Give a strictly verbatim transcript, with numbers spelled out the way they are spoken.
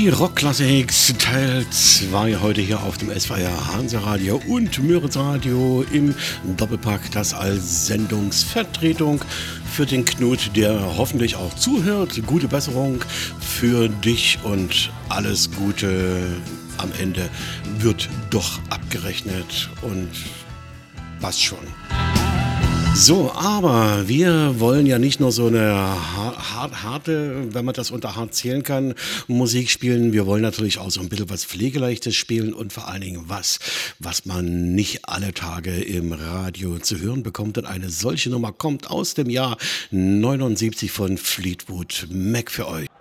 Die Rockklassiks Teil zwei heute hier auf dem S W R Hansa-Radio und Müritz-Radio im Doppelpack, das als Sendungsvertretung für den Knut, der hoffentlich auch zuhört. Gute Besserung für dich und alles Gute. Am Ende wird doch abgerechnet und passt schon. So, aber wir wollen ja nicht nur so eine hart, harte, wenn man das unter hart zählen kann, Musik spielen. Wir wollen natürlich auch so ein bisschen was Pflegeleichtes spielen und vor allen Dingen was, was man nicht alle Tage im Radio zu hören bekommt. Und eine solche Nummer kommt aus dem Jahr neunundsiebzig von Fleetwood Mac für euch.